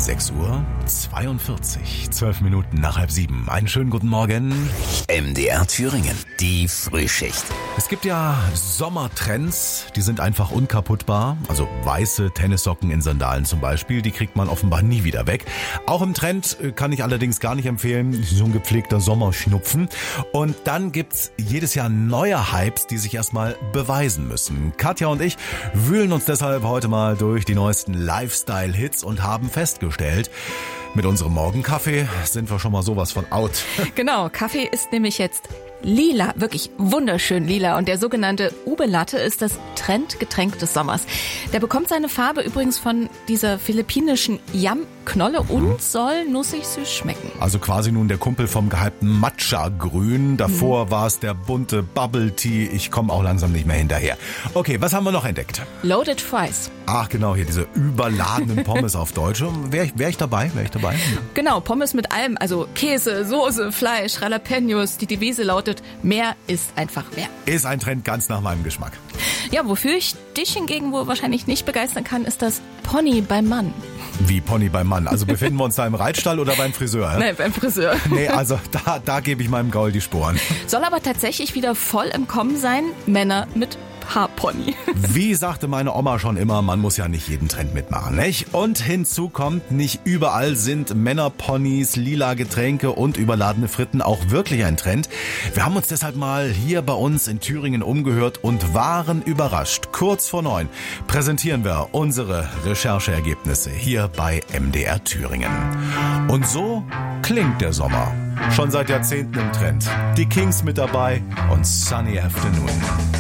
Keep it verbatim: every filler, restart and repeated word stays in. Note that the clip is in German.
sechs Uhr zweiundvierzig, zwölf Minuten nach halb sieben. Einen schönen guten Morgen. M D R Thüringen, die Frühschicht. Es gibt ja Sommertrends, die sind einfach unkaputtbar. Also weiße Tennissocken in Sandalen zum Beispiel, die kriegt man offenbar nie wieder weg. Auch im Trend kann ich allerdings gar nicht empfehlen, so ein gepflegter Sommerschnupfen. Und dann gibt's jedes Jahr neue Hypes, die sich erstmal beweisen müssen. Katja und ich wühlen uns deshalb heute mal durch die neuesten Lifestyle-Hits und haben festgestellt, mit unserem Morgenkaffee sind wir schon mal sowas von out. Genau, Kaffee ist nämlich jetzt lila, wirklich wunderschön lila. Und der sogenannte Ube Latte ist das Trendgetränk des Sommers. Der bekommt seine Farbe übrigens von dieser philippinischen Yam-Knolle und soll nussig süß schmecken. Also quasi nun der Kumpel vom gehypten Matcha-Grün. Davor mhm. war es der bunte Bubble Tea. Ich komme auch langsam nicht mehr hinterher. Okay, was haben wir noch entdeckt? Loaded Fries. Ach genau, hier diese überladenen Pommes auf Deutsch. Wäre ich, wär ich dabei? Wäre ich dabei? Genau, Pommes mit allem. Also Käse, Soße, Fleisch, Jalapenos. Die Devise lautet, mehr ist einfach mehr. Ist ein Trend ganz nach meinem Geschmack. Ja, wofür ich dich hingegen wohl wahrscheinlich nicht begeistern kann, ist das Pony beim Mann. Wie Pony beim Mann? Also befinden wir uns da im Reitstall oder beim Friseur? Ja? Nein, beim Friseur. Nee, also da, da gebe ich meinem Gaul die Sporen. Soll aber tatsächlich wieder voll im Kommen sein, Männer mit Haarpony. Wie sagte meine Oma schon immer, man muss ja nicht jeden Trend mitmachen, nicht? Und hinzu kommt, nicht überall sind Männerponys, lila Getränke und überladene Fritten auch wirklich ein Trend. Wir haben uns deshalb mal hier bei uns in Thüringen umgehört und waren überrascht. Kurz vor neun präsentieren wir unsere Rechercheergebnisse hier bei M D R Thüringen. Und so klingt der Sommer. Schon seit Jahrzehnten im Trend. Die Kings mit dabei und Sunny Afternoon.